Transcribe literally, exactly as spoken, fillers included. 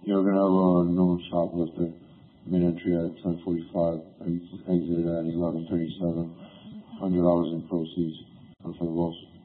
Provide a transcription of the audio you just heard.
Yorganello, a known shoplifter, made entry at ten forty-five and exited at eleven thirty-seven. one hundred dollars in proceeds for the loss.